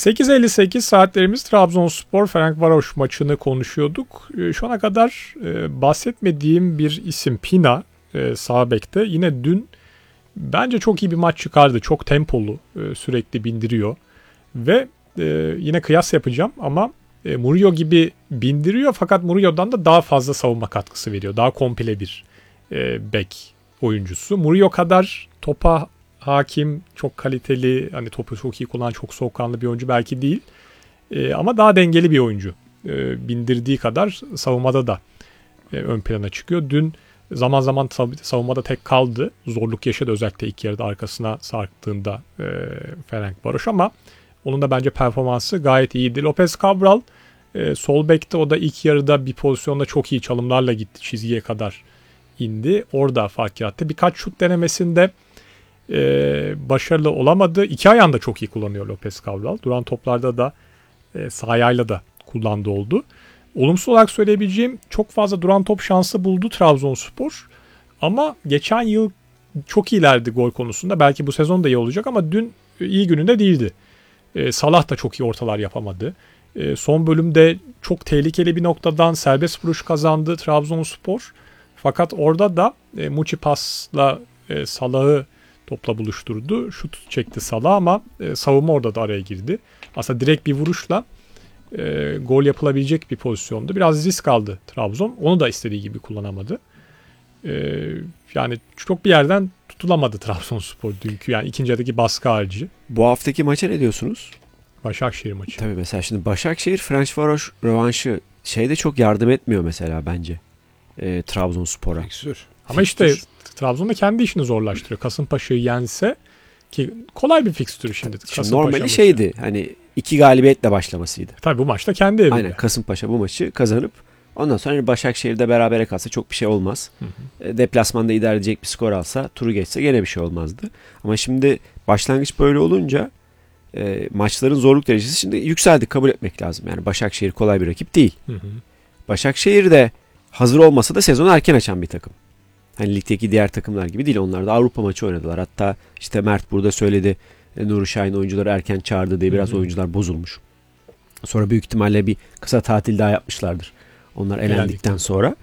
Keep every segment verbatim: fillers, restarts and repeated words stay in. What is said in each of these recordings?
sekiz elli sekiz saatlerimiz Trabzonspor Ferencvaroş maçını konuşuyorduk. Şu ana kadar bahsetmediğim bir isim Pina sağ bekte. Yine dün bence çok iyi bir maç çıkardı. Çok tempolu, sürekli bindiriyor. Ve yine kıyas yapacağım ama Murillo gibi bindiriyor fakat Murillo'dan da daha fazla savunma katkısı veriyor. Daha komple bir bek oyuncusu. Murillo kadar topa hakim, çok kaliteli, hani topu çok iyi kullanan, çok soğukkanlı bir oyuncu belki değil. E, ama daha dengeli bir oyuncu. E, bindirdiği kadar savunmada da e, ön plana çıkıyor. Dün zaman zaman savunmada tek kaldı. Zorluk yaşadı özellikle ilk yarıda arkasına sarktığında e, Ferencvaroş ama onun da bence performansı gayet iyiydi. Lopez Cabral e, sol bekte, o da ilk yarıda bir pozisyonda çok iyi çalımlarla gitti. Çizgiye kadar indi. Orada fark yarattı. Birkaç şut denemesinde Ee, başarılı olamadı. İki ayağını da çok iyi kullanıyor Lopez Cabral. Duran toplarda da e, sağ ayağıyla da kullandığı oldu. Olumsuz olarak söyleyebileceğim, çok fazla duran top şansı buldu Trabzonspor. Ama geçen yıl çok iyilerdi gol konusunda. Belki bu sezon da iyi olacak ama dün iyi gününde değildi. E, Salah da çok iyi ortalar yapamadı. E, son bölümde çok tehlikeli bir noktadan serbest vuruş kazandı Trabzonspor. Fakat orada da e, Muçi pasla e, Salah'ı topla buluşturdu. Şut çekti Salah ama e, savunma orada da araya girdi. Aslında direkt bir vuruşla e, gol yapılabilecek bir pozisyondu. Biraz risk aldı Trabzon. Onu da istediği gibi kullanamadı. E, yani çok bir yerden tutulamadı Trabzonspor dünkü. Yani ikinci yarıdaki baskı harici. Bu haftaki maça ne diyorsunuz? Başakşehir maçı. Tabii mesela şimdi Başakşehir Ferencvaroş rövanşı şeyde çok yardım etmiyor mesela bence e, Trabzonspor'a. Fiksür. Ama işte Trabzon'da kendi işini zorlaştırıyor. Kasımpaşa'yı yense, ki kolay bir fikstür şimdi. şimdi normali maçı şeydi, hani iki galibiyetle başlamasıydı. Tabii bu maçta kendi evinde. Aynen, Kasımpaşa bu maçı kazanıp ondan sonra hani Başakşehir'de berabere kalsa çok bir şey olmaz. Hı hı. Deplasmanda idare edecek bir skor alsa, turu geçse gene bir şey olmazdı. Ama şimdi başlangıç böyle olunca e, maçların zorluk derecesi şimdi yükseldi, kabul etmek lazım. Yani Başakşehir kolay bir rakip değil. Hı hı. Başakşehir de hazır olmasa da sezonu erken açan bir takım. Hani ligdeki diğer takımlar gibi değil. Onlar da Avrupa maçı oynadılar. Hatta işte Mert burada söyledi, Nuri Şahin oyuncuları erken çağırdı diye biraz hı hı. oyuncular bozulmuş. Sonra büyük ihtimalle bir kısa tatil daha yapmışlardır. Onlar elendikten sonra.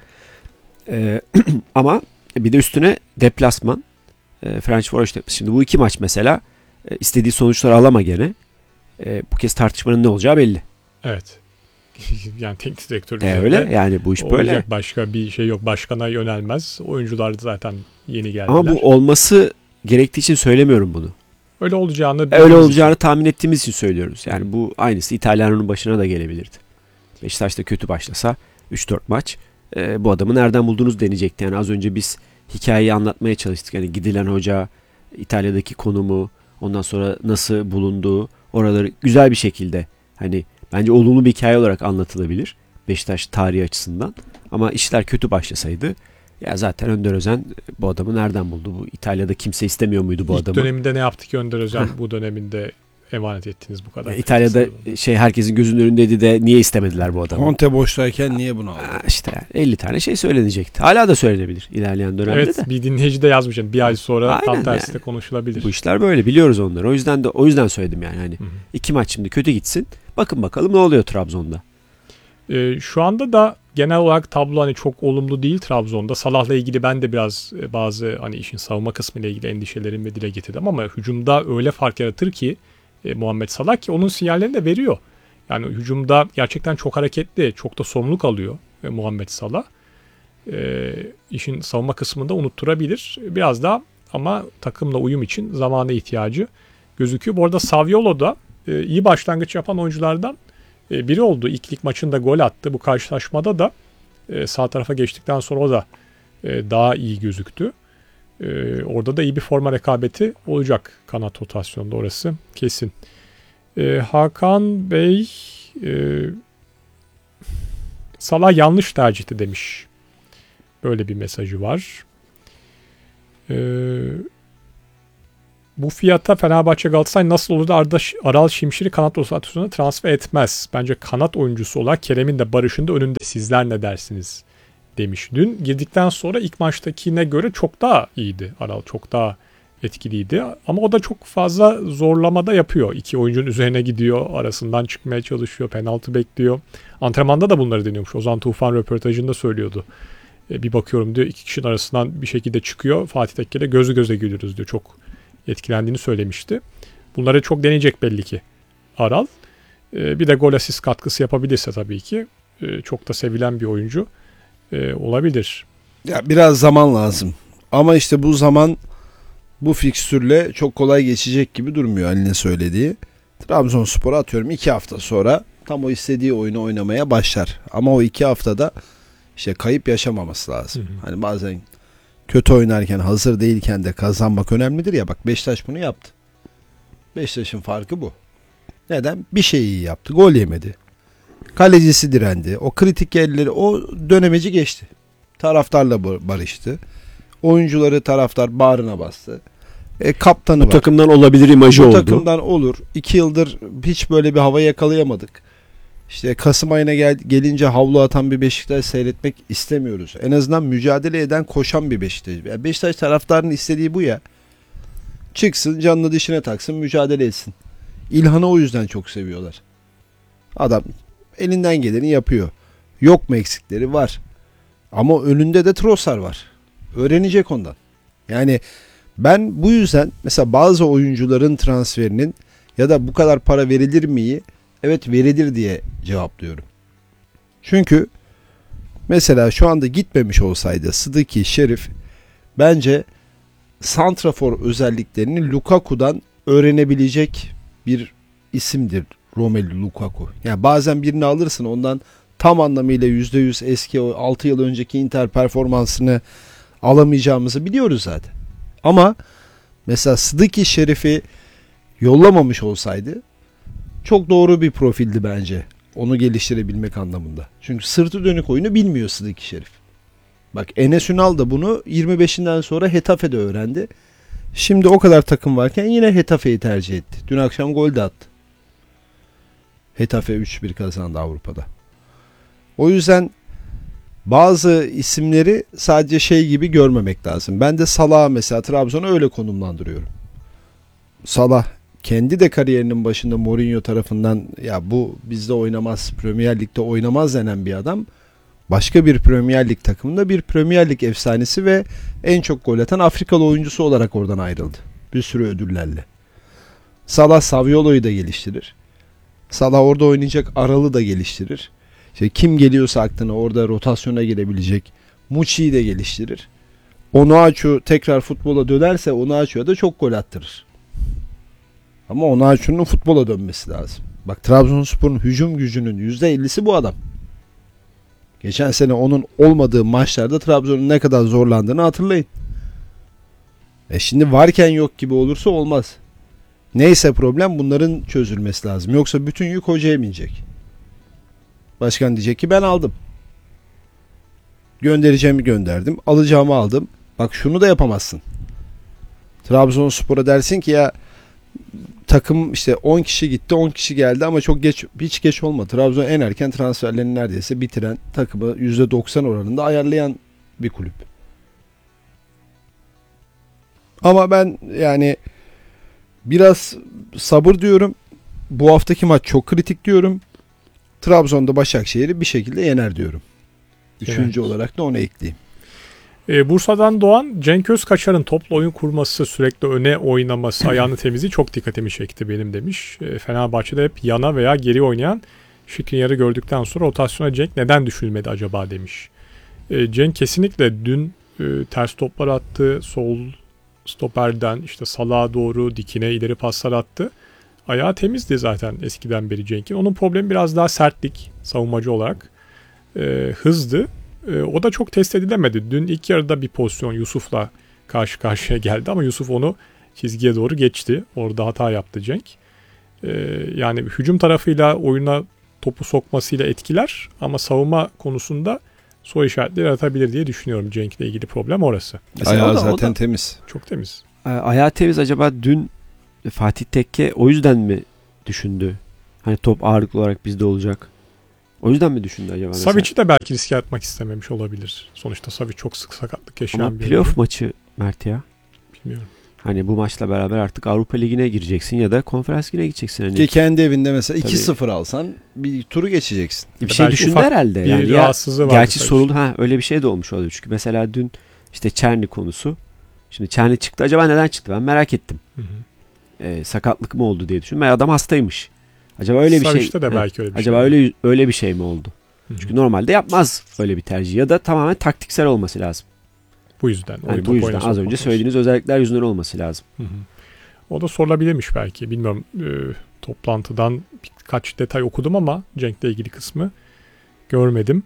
Ee, ama bir de üstüne deplasman. E, Ferencvaroş deplasman. Şimdi bu iki maç mesela e, istediği sonuçları alama gene. E, bu kez tartışmanın ne olacağı belli. Evet. Yani teknik direktör e öyle yani bu iş olacak, böyle. Başka bir şey yok. Başkana yönelmez. Oyuncular zaten yeni geldiler. Ama bu olması gerektiği için söylemiyorum bunu. Öyle olacağını öyle olacağını için. tahmin ettiğimiz için söylüyoruz. Yani bu aynısı İtalyan'ın başına da gelebilirdi. Beşiktaş'ta kötü başlasa üç dört maç e, bu adamı nereden buldunuz deneyecekti. Yani az önce biz hikayeyi anlatmaya çalıştık. Yani gidilen hoca, İtalya'daki konumu, ondan sonra nasıl bulunduğu, oraları güzel bir şekilde hani bence olumlu bir hikaye olarak anlatılabilir Beşiktaş tarihi açısından. Ama işler kötü başlasaydı ya zaten Önder Özen bu adamı nereden buldu? Bu İtalya'da kimse istemiyor muydu bu İlk adamı? İlk döneminde ne yaptı ki Önder Özen bu döneminde emanet ettiniz bu kadar? Ya İtalya'da şey herkesin gözünün önündeydi de niye istemediler bu adamı? Conte boştayken niye bunu aldı? Ha işte elli tane şey söylenecekti. Hala da söylenebilir ilerleyen dönemde evet, de. Evet, bir dinleyici de yazmış. Bir ay sonra aynen tam tersi yani. De konuşulabilir. Bu işler böyle, biliyoruz onları. O yüzden de o yüzden söyledim yani hani hı hı. iki maç şimdi kötü gitsin. Bakın bakalım ne oluyor Trabzon'da. Ee, şu anda da genel olarak tablo hani çok olumlu değil Trabzon'da. Salah'la ilgili ben de biraz bazı hani işin savunma kısmı ile ilgili endişelerimi dile getirdim ama hücumda öyle fark yaratır ki e, Muhammed Salah ki onun sinyallerini de veriyor. Yani hücumda gerçekten çok hareketli, çok da sorumluluk alıyor e, Muhammed Salah. E, işin savunma kısmında unutturabilir. Biraz daha ama takımla uyum için zamana ihtiyacı gözüküyor. Bu arada Saviolo da e, iyi başlangıç yapan oyunculardan e, biri oldu. İlk lig maçında gol attı. Bu karşılaşmada da e, sağ tarafa geçtikten sonra o da e, daha iyi gözüktü. E, orada da iyi bir forma rekabeti olacak kanat rotasyonda, orası kesin. E, Hakan Bey e, Salah yanlış tercihti demiş. Böyle bir mesajı var. E, bu fiyata Fenerbahçe Galatasaray nasıl olur da Arda, Aral Şimşir'i kanat rotasyonuna transfer etmez? Bence kanat oyuncusu olarak Kerem'in de Barış'ın da önünde, sizler ne dersiniz demiş. Dün girdikten sonra ilk maçtakine göre çok daha iyiydi Aral. Çok daha etkiliydi. Ama o da çok fazla zorlamada yapıyor. İki oyuncunun üzerine gidiyor. Arasından çıkmaya çalışıyor. Penaltı bekliyor. Antrenmanda da bunları deniyormuş. Ozan Tufan röportajında söylüyordu. E, bir bakıyorum diyor, iki kişinin arasından bir şekilde çıkıyor. Fatih Tekke'de gözü göze gülüyoruz diyor. Çok etkilendiğini söylemişti. Bunları çok deneyecek belli ki Aral. E, bir de gol asist katkısı yapabilirse tabii ki e, çok da sevilen bir oyuncu e, olabilir. Ya biraz zaman lazım. Ama işte bu zaman bu fikstürle çok kolay geçecek gibi durmuyor Ali'nin söylediği. Trabzonspor'a atıyorum iki hafta sonra tam o istediği oyunu oynamaya başlar. Ama o iki haftada işte kayıp yaşamaması lazım. Hı hı. Hani bazen kötü oynarken, hazır değilken de kazanmak önemlidir ya. Bak Beşiktaş bunu yaptı. Beşiktaş'ın farkı bu. Neden? Bir şey iyi yaptı. Gol yemedi. Kalecisi direndi. O kritik yerleri, o dönemeci geçti. Taraftarla barıştı. Oyuncuları taraftar bağrına bastı. E, kaptanı bu var. Takımdan olabilir imajı bu oldu. Bu takımdan olur. İki yıldır hiç böyle bir hava yakalayamadık. İşte Kasım ayına gel, gelince havlu atan bir Beşiktaş seyretmek istemiyoruz. En azından mücadele eden, koşan bir Beşiktaş. Yani Beşiktaş taraftarının istediği bu ya. Çıksın, canını dişine taksın, mücadele etsin. İlhan'ı o yüzden çok seviyorlar. Adam elinden geleni yapıyor. Yok mu eksikleri? Var. Ama önünde de Trossard var. Öğrenecek ondan. Yani ben bu yüzden mesela bazı oyuncuların transferinin ya da bu kadar para verilir miyi, evet verilir diye cevaplıyorum. Çünkü mesela şu anda gitmemiş olsaydı Sıdıki, Şerif bence santrafor özelliklerini Lukaku'dan öğrenebilecek bir isimdir Romelu Lukaku. Yani bazen birini alırsın, ondan tam anlamıyla yüzde yüz eski o altı yıl önceki Inter performansını alamayacağımızı biliyoruz zaten. Ama mesela Sıdıki, Şerif'i yollamamış olsaydı çok doğru bir profildi bence. Onu geliştirebilmek anlamında. Çünkü sırtı dönük oyunu bilmiyor Sıdıki Şerif. Bak Enes Ünal da bunu yirmi beşinden sonra Hetafe'de öğrendi. Şimdi o kadar takım varken yine Hetafe'yi tercih etti. Dün akşam gol de attı. Hetafe üç bir kazandı Avrupa'da. O yüzden bazı isimleri sadece şey gibi görmemek lazım. Ben de Salah'ı mesela Trabzon'a öyle konumlandırıyorum. Salah kendi de kariyerinin başında Mourinho tarafından ya bu bizde oynamaz, Premier Lig'de oynamaz denen bir adam. Başka bir Premier Lig takımında bir Premier Lig efsanesi ve en çok gol atan Afrikalı oyuncusu olarak oradan ayrıldı. Bir sürü ödüllerle. Salah Saviolo'yu da geliştirir. Salah orada oynayacak Aral'ı da geliştirir. İşte kim geliyorsa aklına orada rotasyona girebilecek Muçi'yi de geliştirir. Onuachu tekrar futbola dönerse Onuachu'ya da çok gol attırır. Ama Onuachu'nun futbola dönmesi lazım. Bak Trabzonspor'un hücum gücünün yüzde ellisi bu adam. Geçen sene onun olmadığı maçlarda Trabzon'un ne kadar zorlandığını hatırlayın. E şimdi varken yok gibi olursa olmaz. Neyse problem, bunların çözülmesi lazım. Yoksa bütün yük hocaya binecek. Başkan diyecek ki ben aldım. Göndereceğimi gönderdim. Alacağımı aldım. Bak şunu da yapamazsın. Trabzonspor'a dersin ki ya takım işte on kişi gitti, on kişi geldi ama çok geç, hiç geç olmadı. Trabzon en erken transferlerini neredeyse bitiren, takımı yüzde doksan oranında ayarlayan bir kulüp. Ama ben yani biraz sabır diyorum. Bu haftaki maç çok kritik diyorum. Trabzon'da Başakşehir'i bir şekilde yener diyorum. Üçüncü evet. olarak da onu ekleyeyim. E, Bursa'dan doğan Cenk Özkaçar'ın topla oyun kurması, sürekli öne oynaması, ayağını temizliği çok dikkatimi çekti benim demiş. E, Fenerbahçe'de hep yana veya geri oynayan Skriniar'ı gördükten sonra rotasyona Cenk neden düşülmedi acaba demiş. E, Cenk kesinlikle dün e, ters toplar attı. Sol stoperden işte Salah'a doğru dikine ileri paslar attı. Ayağı temizdi zaten eskiden beri Cenk'in. Onun problemi biraz daha sertlik savunmacı olarak. E, hızdı. E, o da çok test edilemedi. Dün ilk yarıda bir pozisyon Yusuf'la karşı karşıya geldi ama Yusuf onu çizgiye doğru geçti. Orada hata yaptı Cenk. E, yani hücum tarafıyla oyuna topu sokmasıyla etkiler ama savunma konusunda soru işaretleri yaratabilir diye düşünüyorum. Cenk'le ilgili problem orası. Mesela ayağı da, zaten da, temiz. Çok temiz. Ayağı temiz, acaba dün Fatih Tekke o yüzden mi düşündü? Hani top ağırlıklı olarak bizde olacak. O yüzden mi düşündü acaba? Savic'i de belki riske atmak istememiş olabilir. Sonuçta Savic çok sık sakatlık yaşayan ama bir playoff maçı Mert ya. Bilmiyorum. Hani bu maçla beraber artık Avrupa Ligi'ne gireceksin ya da Konferans Ligi'ne gideceksin. Hani Ki kendi evinde mesela Tabii. iki sıfır alsan bir turu geçeceksin. bir şey Belki düşündü ufak herhalde. bir Yani ya, rahatsızlığı vardı gerçi tabii. soruldu. Ha, öyle bir şey de olmuş olabilir. Çünkü mesela dün işte Çerni konusu. Şimdi Çerni çıktı. Acaba neden çıktı? Ben merak ettim. Hı hı. Ee, sakatlık mı oldu diye düşündüm. Meğer adam hastaymış. Acaba öyle bir şey. Sarış'ta da Ha, belki öyle bir acaba şey. öyle öyle bir şey mi oldu? Hı hı. Çünkü normalde yapmaz öyle bir tercih ya da tamamen taktiksel olması lazım. Bu yüzden. Yani oyun bu top yüzden oyuna az sokmak önce olsun. söylediğiniz özellikler yüzünden olması lazım. Hı hı. O da sorulabilirmiş belki. Bilmiyorum. E, toplantıdan birkaç detay okudum ama Cenk'le ilgili kısmı görmedim.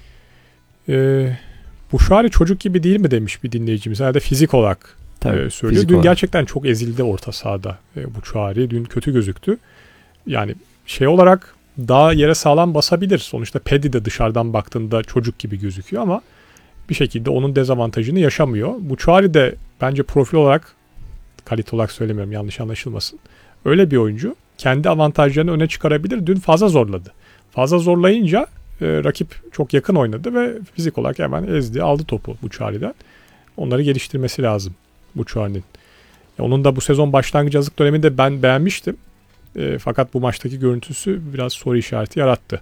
E, Buşari çocuk gibi değil mi demiş bir dinleyicimiz. Herhalde fizik olarak Tabii, e, söylüyor. fizik Dün olarak. gerçekten çok ezildi orta sahada e, Buşari. Dün kötü gözüktü. Yani şey olarak daha yere sağlam basabilir. Sonuçta Pedi de dışarıdan baktığında çocuk gibi gözüküyor ama bir şekilde onun dezavantajını yaşamıyor. Buşari de bence profil olarak, kalite olarak söylemiyorum yanlış anlaşılmasın, öyle bir oyuncu. Kendi avantajlarını öne çıkarabilir. Dün fazla zorladı. Fazla zorlayınca e, rakip çok yakın oynadı ve fizik olarak hemen ezdi, aldı topu Buşari'den. Onları geliştirmesi lazım Buşari'nin. Onun da bu sezon başlangıç hazırlık döneminde ben beğenmiştim. E, fakat bu maçtaki görüntüsü biraz soru işareti yarattı.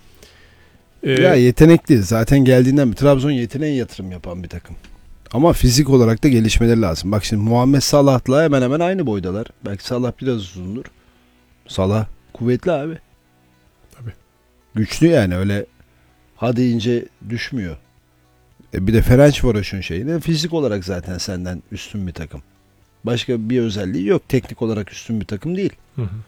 E, Ya yetenekli. Zaten geldiğinden bir Trabzon yeteneğe yatırım yapan bir takım. Ama fizik olarak da gelişmeleri lazım. Bak şimdi Muhammed Salah'la hemen hemen aynı boydalar. Belki Salah biraz uzundur. Salah kuvvetli abi. Tabii. Güçlü yani, öyle ha deyince düşmüyor. E bir de Ferencvaros'un şeyi fizik olarak zaten senden üstün bir takım. Başka bir özelliği yok. Teknik olarak üstün bir takım değil. Hı hı.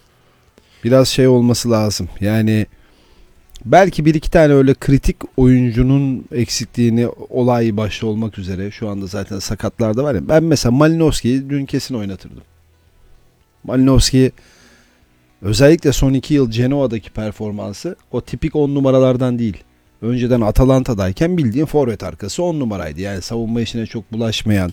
Biraz şey olması lazım. Yani belki bir iki tane öyle kritik oyuncunun eksikliğini, olay başta olmak üzere, şu anda zaten sakatlar da var ya. Ben mesela Malinovski'yi dün kesin oynatırdım. Malinovski özellikle son iki yıl Genoa'daki performansı o tipik on numaralardan değil. Önceden Atalanta'dayken bildiğin forvet arkası on numaraydı. Yani savunma işine çok bulaşmayan,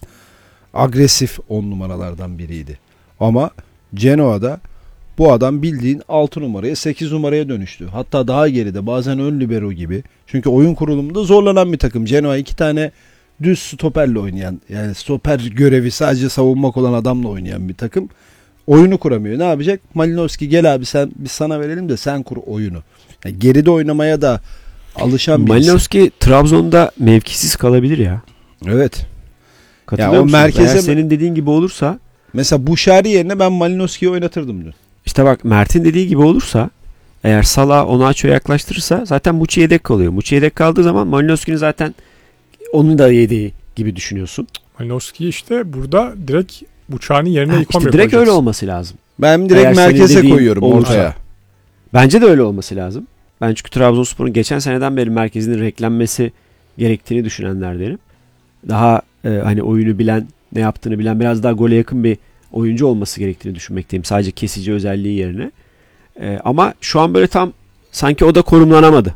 agresif on numaralardan biriydi. Ama Genoa'da bu adam bildiğin altı numaraya sekiz numaraya dönüştü. Hatta daha geride, bazen ön libero gibi. Çünkü oyun kurulumunda zorlanan bir takım. Genoa iki tane düz stoperle oynayan, yani stoper görevi sadece savunmak olan adamla oynayan bir takım. Oyunu kuramıyor. Ne yapacak? Malinovski gel abi sen biz sana verelim de sen kur oyunu. Yani geride oynamaya da alışan bir isim. Malinovski Trabzon'da mevkisiz kalabilir ya. Evet. Katılıyor Ya o musun? merkeze- Eğer senin dediğin gibi olursa, Mesela Buşari yerine ben Malinovski'yi oynatırdım dün. işte bak Mert'in dediği gibi olursa, eğer Salah Onaço'ya yaklaştırırsa zaten Muçi yedek kalıyor. Muçi yedek kaldığı zaman Malinovski'nin zaten onun da yedeği gibi düşünüyorsun. Malinovski'yi işte burada direkt Buşari'nin yerine Ha, ilk işte on bir direkt öyle koyacaksın. olması lazım. Ben direkt Eğer senin merkeze dediğin koyuyorum olursa. ortaya. Bence de öyle olması lazım. Ben çünkü Trabzonspor'un geçen seneden beri merkezinin renklenmesi gerektiğini düşünenlerdenim. Daha e, hani oyunu bilen, ne yaptığını bilen, biraz daha gole yakın bir oyuncu olması gerektiğini düşünmekteyim. Sadece kesici özelliği yerine. E, ama şu an böyle tam sanki o da konumlanamadı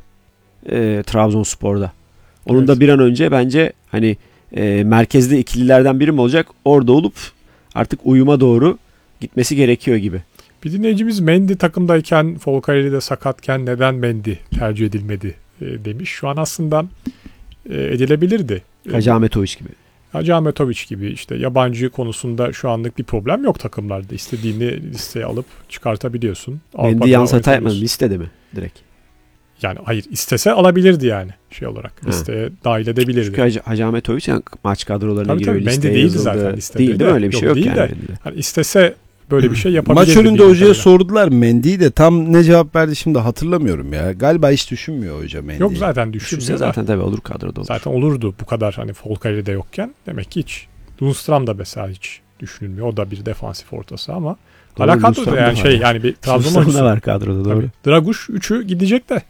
e, Trabzonspor'da. Onun Evet. da bir an önce bence hani e, merkezde ikililerden biri mi olacak? Orada olup artık uyuma doğru gitmesi gerekiyor gibi. Bir dinleyicimiz Mendy takımdayken, Folcarelli de sakatken neden Mendy tercih edilmedi e, demiş. Şu an aslında e, edilebilirdi. E, Hacı Ahmetoviç gibi. Hacı Ahmetoviç gibi işte yabancı konusunda şu anlık bir problem yok takımlarda. İstediğini listeye alıp çıkartabiliyorsun. Mendy Avrupa'da yan sata yapmadı. oynatabiliyorsun. Listede mi? Direkt. Yani hayır, istese alabilirdi yani şey olarak. Ha. Listeye dahil edebilirdi. Çünkü Hacı, Hacı Ahmetoviç yani maç kadrolarına Tabii giriyor. tabii, Mendy Listeye değildi yazıldı. zaten listede Değil değil de. mi? Öyle bir Yok, şey yok değil yani. de. Mendy'de. Hani istese böyle bir şey yapabilirdi. Maç önünde bildiğim hocaya kadarıyla. sordular Mendy'yi de tam ne cevap verdi şimdi hatırlamıyorum ya. Galiba hiç düşünmüyor hoca Mendy'yi. Yok zaten Düşünse düşünmüyor. zaten Zaten, tabii olur kadroda olur. zaten olurdu bu kadar hani Folcarelli de yokken. Demek ki hiç. Lundstram da mesela hiç düşünülmüyor. O da bir defansif ortası ama Doğru, hala kadroda Lundstram da yani var şey ya. yani bir Trabzon Trabzon'da oyuncusu. var kadroda doğru. Tabii. Draguş üçü gidecek de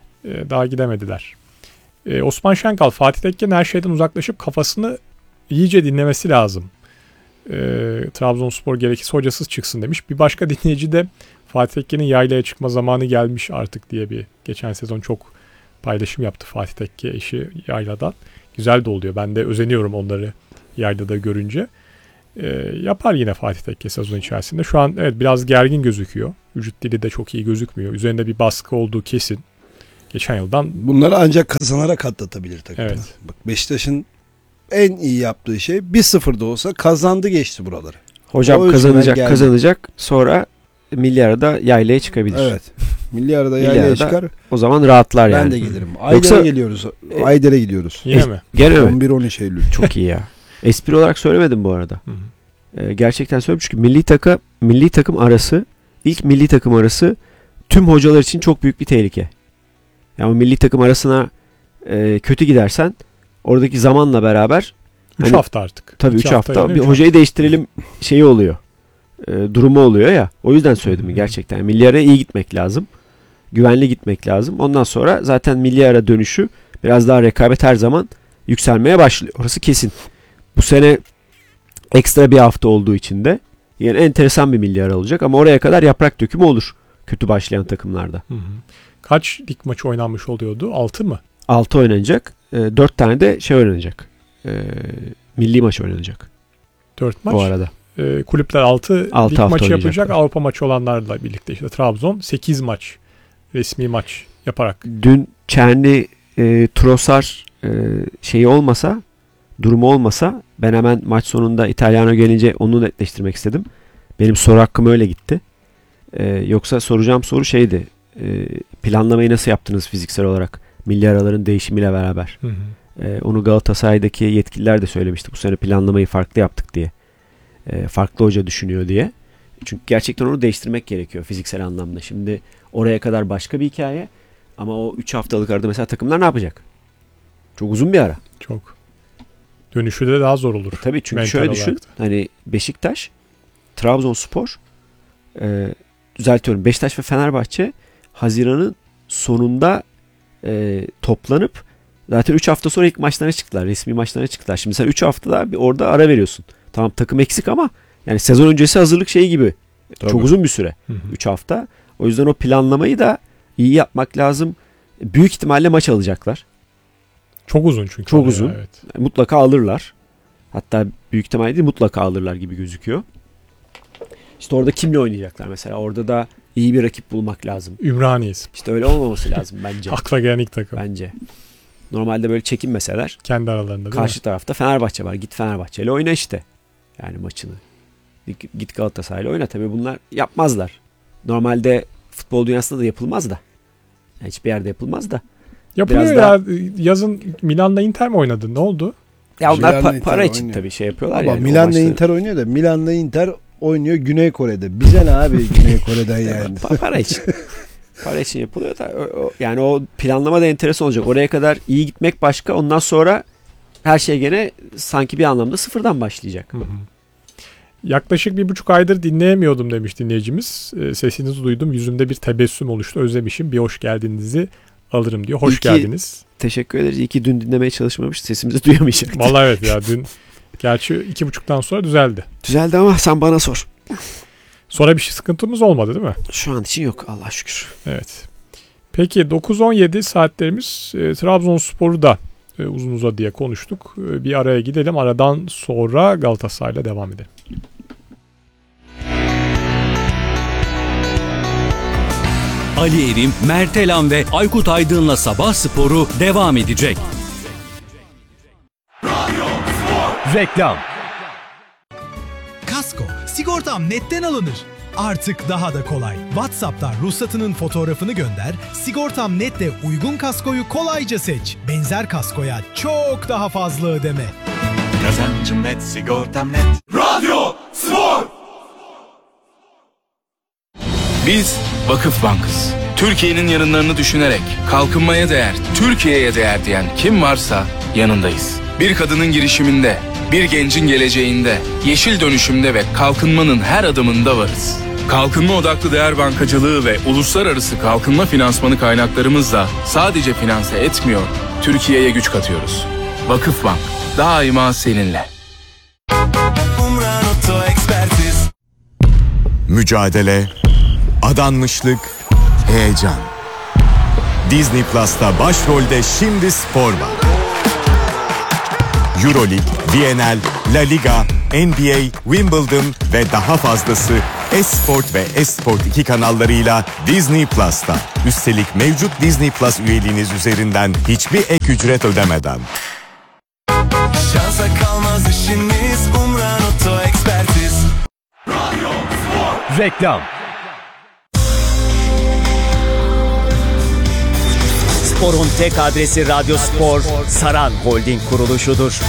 e, daha gidemediler. E, Osman Şenkal, Fatih Tekke'nin her şeyden uzaklaşıp kafasını iyice dinlemesi lazım. E, Trabzonspor gerekirse hocasız çıksın demiş. Bir başka dinleyici de Fatih Tekke'nin yaylaya çıkma zamanı gelmiş artık diye bir geçen sezon çok paylaşım yaptı Fatih Tekke eşi yayladan. Güzel de oluyor. Ben de özeniyorum onları yaylada görünce. E, yapar yine Fatih Tekke sezon içerisinde. Şu an evet biraz gergin gözüküyor. Vücut dili de çok iyi gözükmüyor. Üzerinde bir baskı olduğu kesin. Geçen yıldan Bunları ancak kazanarak atlatabilir takım. evet. Bak Beşiktaş'ın en iyi yaptığı şey bir sıfır da olsa kazandı geçti buraları. Hocam O kazanacak geldi. kazanacak sonra milli arada yaylaya çıkabilir. Evet. Milli arada Milli yaylaya arada çıkar. O zaman rahatlar Ben yani. de gelirim. Ayder'e Yoksa- geliyoruz. Ayder'e gidiyoruz. Yine mi? Gene mi? on bir on üç Eylül. Çok iyi ya. Espri olarak söylemedim bu arada. Hı hı. Ee, gerçekten söylüyorum çünkü milli takım milli takım arası ilk milli takım arası tüm hocalar için çok büyük bir tehlike. Yani milli takım arasına e, kötü gidersen oradaki zamanla beraber üç Hani- hafta artık. tabii İki üç hafta yine bir üç hocayı değiştirelim şeyi oluyor. E, durumu oluyor ya. O yüzden söyledim Hı hı. gerçekten. Milli araya iyi gitmek lazım. Güvenli gitmek lazım. Ondan sonra zaten milli ara dönüşü biraz daha rekabet her zaman yükselmeye başlıyor. Orası kesin. Bu sene ekstra bir hafta olduğu için de yani enteresan bir milli ara olacak ama oraya kadar yaprak dökümü olur. Kötü başlayan takımlarda. Hı hı. Kaç lig maçı oynanmış oluyordu? altı mı? altı oynanacak. dört tane de şey oynanacak. E, milli maç oynanacak. dört maç. O arada. E, kulüpler altı Altı lig hafta maçı yapacak. oynayacaklar. Avrupa maçı olanlarla birlikte işte Trabzon sekiz maç resmi maç yaparak. Dün Çerni e, Trossard e, şeyi olmasa, durumu olmasa ben hemen maç sonunda İtalyano gelince onu netleştirmek istedim. Benim soru hakkım öyle gitti. E, yoksa soracağım soru şeydi. E, planlamayı nasıl yaptınız fiziksel olarak? Milli araların değişimiyle beraber. Hı hı. E, onu Galatasaray'daki yetkililer de söylemişti. Bu sene planlamayı farklı yaptık diye. E, farklı hoca düşünüyor diye. Çünkü gerçekten onu değiştirmek gerekiyor fiziksel anlamda. Şimdi oraya kadar başka bir hikaye. Ama o üç haftalık arada mesela takımlar ne yapacak? Çok uzun bir ara. Çok. Dönüşü de daha zor olur. E tabii çünkü Mental şöyle düşün. olarak da. Hani Beşiktaş, Trabzonspor, e, düzeltiyorum Beşiktaş ve Fenerbahçe Haziran'ın sonunda e, toplanıp zaten üç hafta sonra ilk maçlarına çıktılar. Resmi maçlarına çıktılar. Şimdi sen üç haftada bir orada ara veriyorsun. Tamam takım eksik ama yani sezon öncesi hazırlık şeyi gibi. Tabii. Çok uzun bir süre. Hı hı. üç hafta. O yüzden o planlamayı da iyi yapmak lazım. Büyük ihtimalle maç alacaklar. Çok uzun çünkü. Çok ya, uzun. Evet. Mutlaka alırlar. Hatta büyük ihtimalle değil mutlaka alırlar gibi gözüküyor. İşte orada kimle oynayacaklar mesela? Orada da iyi bir rakip bulmak lazım. Ümraniye isim. İşte öyle olmaması lazım bence. Akla gelen ilk takım. Bence. Normalde böyle çekinmeseler Kendi aralarında değil karşı tarafta Fenerbahçe var. Git Fenerbahçe'yle oyna işte. Yani maçını. Git Galatasaray'la oyna. Tabii bunlar yapmazlar. Normalde futbol dünyasında da yapılmaz da. Yani hiçbir yerde yapılmaz da. Yapılıyor biraz ya. Yazın Milan'la Inter mi oynadı? Ne oldu? Ya onlar Milan'la pa- Inter para için oynuyor. tabii şey yapıyorlar Ama yani. o Milan'la maçları. Inter oynuyor da Milan'la Inter oynuyor Güney Kore'de. Bize ne abi Güney Kore'den yani. Pa- para için. Para için yapılıyor da o- o- yani o planlama da enteresan olacak. Oraya kadar iyi gitmek başka. Ondan sonra her şey gene sanki bir anlamda sıfırdan başlayacak. Hı hı. Yaklaşık bir buçuk aydır dinleyemiyordum demiş dinleyicimiz. E, sesinizi duydum. Yüzümde bir tebessüm oluştu. Özlemişim. Bir hoş geldinizi alırım diyor. Hoş İyi ki- geldiniz. Teşekkür ederiz. İyi ki dün dinlemeye çalışmamış. Sesimizi duyamayacaktık. Vallahi evet ya dün gerçi iki buçuktan sonra düzeldi. Düzeldi ama sen bana sor. Sonra bir şey sıkıntımız olmadı değil mi? Şu an için yok Allah'a şükür. Evet. Peki dokuz on yedi saatlerimiz e, Trabzonspor'u da e, uzun uzadıya konuştuk. E, bir araya gidelim. Aradan sonra Galatasaray'la devam edelim. Ali Erim, Mert Elan ve Aykut Aydın'la Sabah Sporu devam edecek. Reklam. Kasko, sigortam netten alınır. Artık daha da kolay. WhatsApp'tan ruhsatının fotoğrafını gönder, Sigortam Net'le uygun kaskoyu kolayca seç. Benzer kaskoya çok daha fazla ödeme. Kazancım net, sigortam net. Radyo Spor. Biz Vakıf Bank'ız. Türkiye'nin yarınlarını düşünerek kalkınmaya değer, Türkiye'ye değer diyen kim varsa yanındayız. Bir kadının girişiminde, bir gencin geleceğinde, yeşil dönüşümde ve kalkınmanın her adımında varız. Kalkınma odaklı değer bankacılığı ve uluslararası kalkınma finansmanı kaynaklarımızla sadece finanse etmiyor, Türkiye'ye güç katıyoruz. Vakıfbank, daima seninle. Mücadele, adanmışlık, heyecan. Disney Plus'ta başrolde şimdi spor var. Euroleague, V N L, La Liga, N B A, Wimbledon ve daha fazlası Esport ve Esport iki kanallarıyla Disney Plus'ta. Üstelik mevcut Disney Plus üyeliğiniz üzerinden hiçbir ek ücret ödemeden. şansa kalmaz işiniz. Umran Oto Ekspertiz. Radyo Spor. Reklam. Spor'un tek adresi Radyo Spor, Saran Holding kuruluşudur.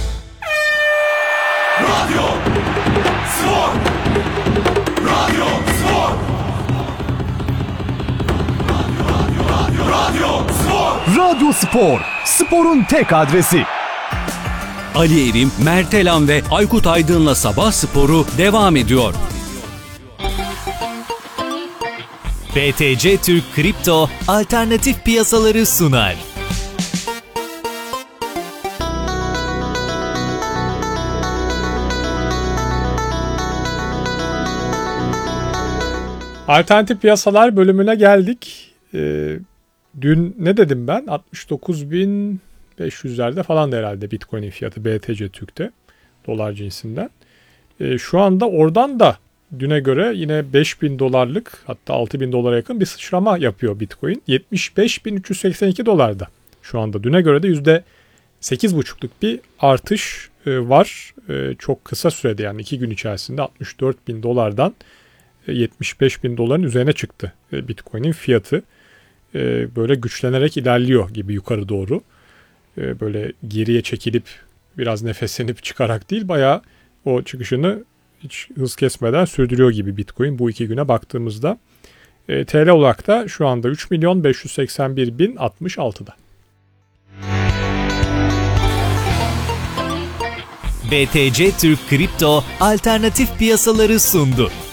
Radyo Spor. Radyo Spor. Radyo, radyo, radyo Spor. Radyo Spor, sporun tek adresi. Ali Erim, Mert Elan ve Aykut Aydın'la Sabah Sporu devam ediyor. B T C Türk Kripto alternatif piyasaları sunar. Alternatif piyasalar bölümüne geldik. Ee, dün ne dedim ben? altmış dokuz bin beş yüzlerde falan da herhalde Bitcoin'in fiyatı B T C Türk'te. Dolar cinsinden. Ee, şu anda oradan da düne göre yine beş bin dolarlık, hatta altı bin dolara yakın bir sıçrama yapıyor Bitcoin. yetmiş beş bin üç yüz seksen iki dolarda şu anda. Düne göre de yüzde sekiz buçukluk bir artış e, var. E, çok kısa sürede, yani iki gün içerisinde altmış dört bin dolardan e, yetmiş beş bin doların üzerine çıktı e, Bitcoin'in fiyatı. E, böyle güçlenerek ilerliyor gibi yukarı doğru. E, böyle geriye çekilip biraz nefeslenip çıkarak değil, bayağı o çıkışını hiç hız kesmeden sürdürüyor gibi Bitcoin bu iki güne baktığımızda. E, T L olarak da şu anda üç milyon beş yüz seksen bir bin altmış altıda. B T C Türk Kripto alternatif piyasaları sundu.